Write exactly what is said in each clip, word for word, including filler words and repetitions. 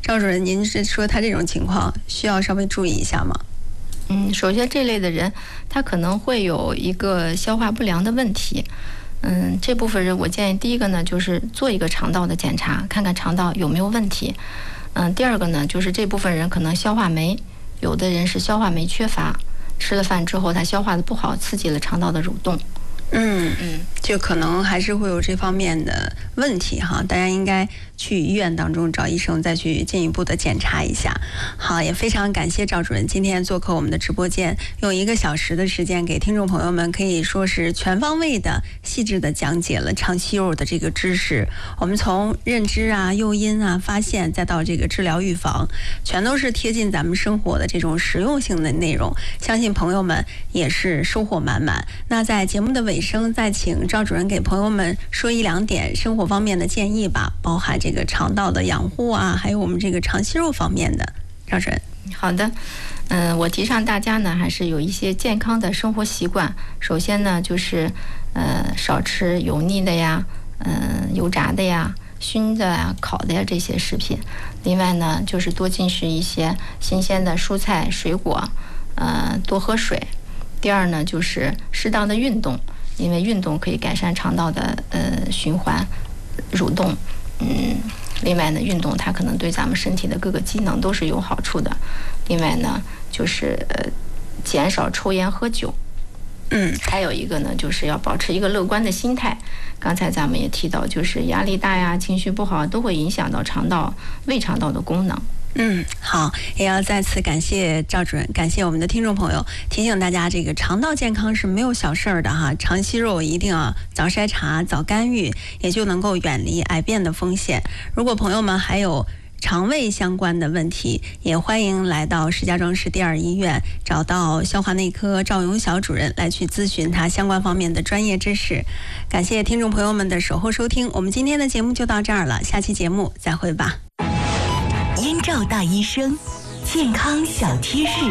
赵主任，您是说他这种情况需要稍微注意一下吗？ 嗯，首先这类的人，他可能会有一个消化不良的问题。嗯，这部分人我建议第一个呢，就是做一个肠道的检查，看看肠道有没有问题。嗯，第二个呢，就是这部分人可能消化酶，有的人是消化酶缺乏，吃了饭之后他消化的不好，刺激了肠道的蠕动。 嗯嗯，就可能还是会有这方面的问题哈，大家应该去医院当中找医生再去进一步的检查一下。好，也非常感谢赵主任今天做客我们的直播间，用一个小时的时间给听众朋友们可以说是全方位的、细致的讲解了肠息肉的这个知识。我们从认知啊、诱因啊、发现，再到这个治疗预防，全都是贴近咱们生活的这种实用性的内容，相信朋友们也是收获满满。那在节目的尾声，再请赵主任给朋友们说一两点生活方面的建议吧，包含这个肠道的养护啊，还有我们这个肠息肉方面的。赵主任。 好的，嗯、呃，我提倡大家呢还是有一些健康的生活习惯。首先呢，就是呃少吃油腻的呀，嗯、呃、油炸的呀、熏的呀、烤的呀这些食品。另外呢，就是多进食一些新鲜的蔬菜水果，呃，多喝水。第二呢，就是适当的运动，因为运动可以改善肠道的呃循环、蠕动。嗯，另外呢，运动它可能对咱们身体的各个机能都是有好处的。另外呢，就是呃减少抽烟喝酒。 嗯， 还有一个呢，就是要保持一个乐观的心态。刚才咱们也提到，就是压力大呀、情绪不好都会影响到肠道、胃肠道的功能。 嗯，好，也要再次感谢赵主任，感谢我们的听众朋友，提醒大家，这个肠道健康是没有小事儿的哈，肠息肉一定要早筛查、早干预，也就能够远离癌变的风险。如果朋友们还有肠胃相关的问题，也欢迎来到石家庄市第二医院，找到消化内科赵永晓主任来去咨询他相关方面的专业知识。感谢听众朋友们的守候收听，我们今天的节目就到这儿了，下期节目再会吧。 燕赵大医生，健康小贴士。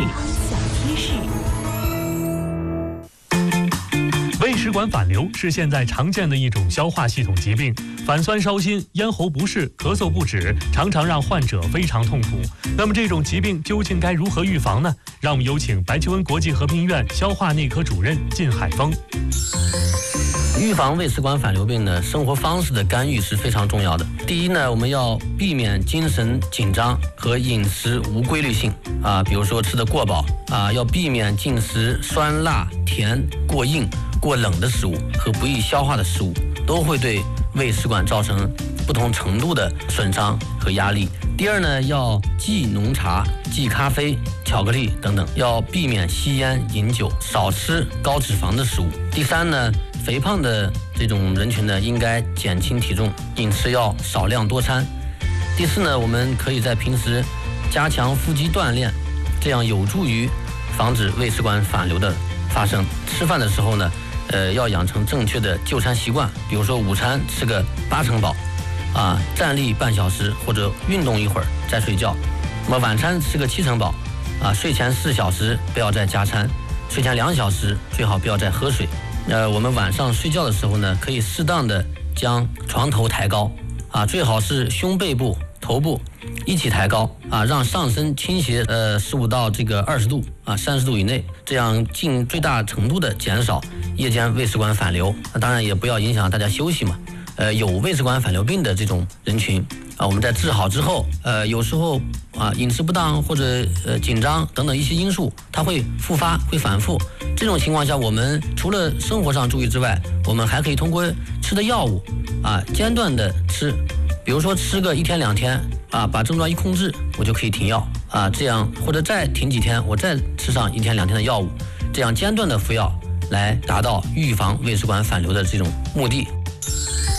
胃食管反流是现在常见的一种消化系统疾病，反酸烧心、咽喉不适、咳嗽不止，常常让患者非常痛苦。那么这种疾病究竟该如何预防呢？让我们有请白求恩国际和平医院消化内科主任靳海峰。 预防胃食管反流病呢，生活方式的干预是非常重要的。第一呢，我们要避免精神紧张和饮食无规律性啊，比如说吃得过饱啊，要避免进食酸辣甜、过硬、过冷的食物和不易消化的食物，都会对胃食管造成不同程度的损伤和压力。第二呢，要忌浓茶、忌咖啡、巧克力等等，要避免吸烟、饮酒，少吃高脂肪的食物。第三呢，肥胖的这种人群呢，应该减轻体重，饮食要少量多餐。第四呢，我们可以在平时加强腹肌锻炼，这样有助于防止胃食管反流的发生。吃饭的时候呢，呃，要养成正确的就餐习惯，比如说午餐吃个八成饱，啊，站立半小时或者运动一会儿再睡觉。那么晚餐吃个七成饱，啊，睡前四小时不要再加餐，睡前两小时最好不要再喝水。呃，我们晚上睡觉的时候呢，可以适当的将床头抬高，啊，最好是胸背部、头部一起抬高，啊，让上身倾斜呃十五到这个二十度啊，三十度以内，这样尽最大程度的减少夜间胃食管反流。那当然也不要影响大家休息嘛。呃，有胃食管反流病的这种人群啊，我们在治好之后，呃，有时候啊饮食不当或者呃紧张等等一些因素，它会复发，会反复。这种情况下，我们除了生活上注意之外，我们还可以通过吃的药物啊，间断的吃，比如说吃个一天两天啊，把症状一控制，我就可以停药啊，这样或者再停几天，我再吃上一天两天的药物，这样间断的服药，来达到预防胃食管反流的这种目的。